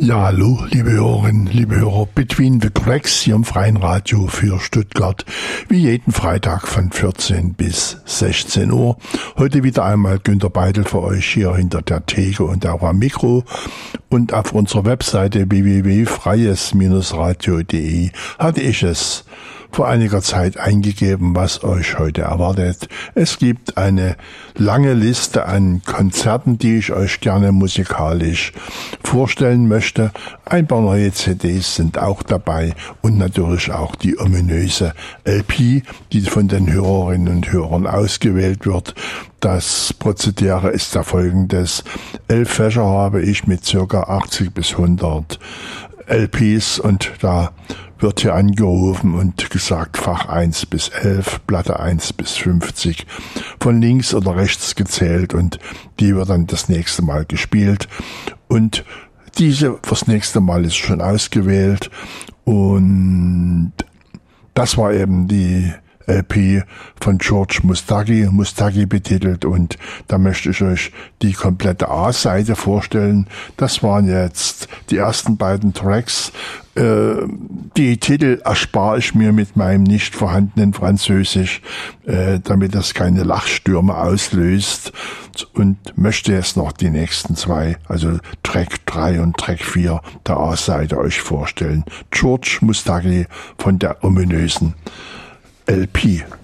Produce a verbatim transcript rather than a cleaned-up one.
Ja, hallo, liebe Hörerinnen, liebe Hörer, Between the Cracks hier im Freien Radio für Stuttgart, wie jeden Freitag von vierzehn bis sechzehn Uhr. Heute wieder einmal Günter Beidel für euch hier hinter der Theke und auch am Mikro. Und auf unserer Webseite w w w punkt freies radio punkt de hatte ich es vor einiger Zeit eingegeben, was euch heute erwartet. Es gibt eine lange Liste an Konzerten, die ich euch gerne musikalisch vorstellen möchte. Ein paar neue C Ds sind auch dabei und natürlich auch die ominöse L P, die von den Hörerinnen und Hörern ausgewählt wird. Das Prozedere ist der folgendes. Elf Fächer habe ich mit circa achtzig bis hundert L Ps und da wird hier angerufen und gesagt Fach eins bis elf, Platte eins bis fünfzig, von links oder rechts gezählt und die wird dann das nächste Mal gespielt und diese fürs nächste Mal ist schon ausgewählt und das war eben die L P von George Mustaki, Mustaki betitelt und da möchte ich euch die komplette A-Seite vorstellen. Das waren jetzt die ersten beiden Tracks. Äh, die Titel erspare ich mir mit meinem nicht vorhandenen Französisch, äh, damit das keine Lachstürme auslöst und möchte jetzt noch die nächsten zwei, also Track drei und Track vier der A-Seite euch vorstellen. George Mustaki von der ominösen L P.